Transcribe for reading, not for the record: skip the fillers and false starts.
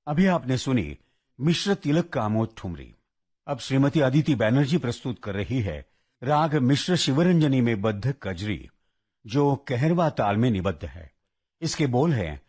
अभी आपने सुनी मिश्र तिलक का आमोद ठुमरी। अब श्रीमती अदिति बैनर्जी प्रस्तुत कर रही है राग मिश्र शिवरंजनी में बद्ध कजरी, जो कहरवा ताल में निबद्ध है। इसके बोल हैं